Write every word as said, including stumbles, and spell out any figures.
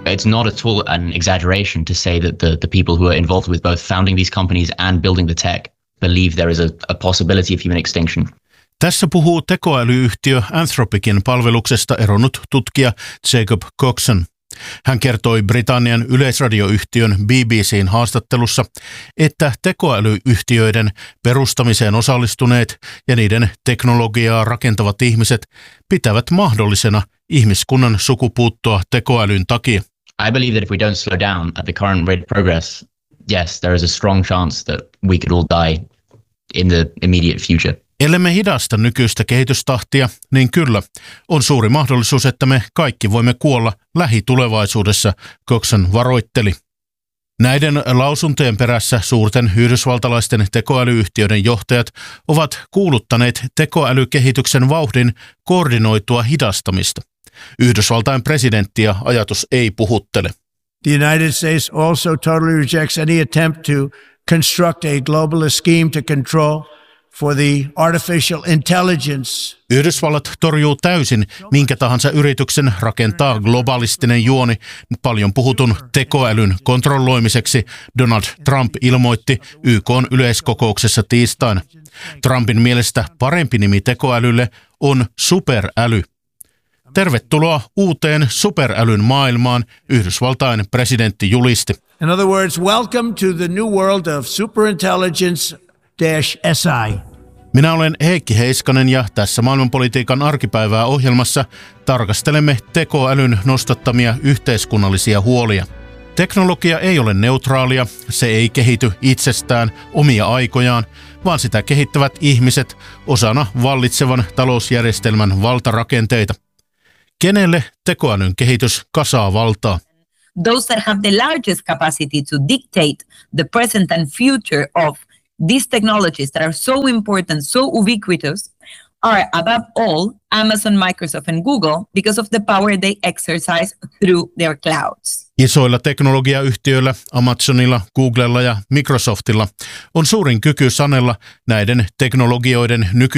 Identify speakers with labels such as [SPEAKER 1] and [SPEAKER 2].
[SPEAKER 1] it's not at all an exaggeration to say that the, the people who are involved with both founding these companies and building the tech believe there is a, a possibility of human extinction.
[SPEAKER 2] Tässä puhuu tekoälyyhtiö Anthropicin palveluksesta eronnut tutkija Jacob Coxon. Hän kertoi Britannian yleisradioyhtiön B B C:n haastattelussa, että tekoälyyhtiöiden perustamiseen osallistuneet ja niiden teknologiaa rakentavat ihmiset pitävät mahdollisena ihmiskunnan sukupuuttoa tekoälyn takia.
[SPEAKER 1] I believe that if we don't slow down at the current rate of progress, yes, there is a strong chance that we could all die in the immediate future.
[SPEAKER 2] Ellemme hidasta nykyistä kehitystahtia, niin kyllä, on suuri mahdollisuus, että me kaikki voimme kuolla lähitulevaisuudessa, Coxon varoitteli. Näiden lausuntojen perässä suurten yhdysvaltalaisten tekoälyyhtiöiden johtajat ovat kuuluttaneet tekoälykehityksen vauhdin koordinoitua hidastamista. Yhdysvaltain presidenttiä ajatus ei puhuttele.
[SPEAKER 3] The United States also totally rejects any attempt to construct a globalist scheme to control for the artificial intelligence.
[SPEAKER 2] Yhdysvallat torjuu täysin minkä tahansa yrityksen rakentaa globalistinen juoni paljon puhutun tekoälyn kontrolloimiseksi, Donald Trump ilmoitti Y K:n yleiskokouksessa tiistaina. Trumpin mielestä parempi nimi tekoälylle on superäly. Tervetuloa uuteen superälyn maailmaan, Yhdysvaltain presidentti julisti.
[SPEAKER 3] In other words, welcome to the new world of superintelligence S I.
[SPEAKER 2] Minä olen Heikki Heiskanen ja tässä maailmanpolitiikan arkipäivää ohjelmassa tarkastelemme tekoälyn nostattamia yhteiskunnallisia huolia. Teknologia ei ole neutraalia, se ei kehity itsestään omia aikojaan, vaan sitä kehittävät ihmiset osana vallitsevan talousjärjestelmän valtarakenteita. Kenelle tekoälyn kehitys kasaa valtaa?
[SPEAKER 4] Those that have the largest capacity to dictate the present and future of these technologies that are so important, so ubiquitous, are above all Amazon, Microsoft and Google because of the power they exercise through their clouds.
[SPEAKER 2] Isoilla teknologiayhtiöillä, Amazonilla, Googlella ja Microsoftilla on suurin kyky sanella näiden teknologioiden nyky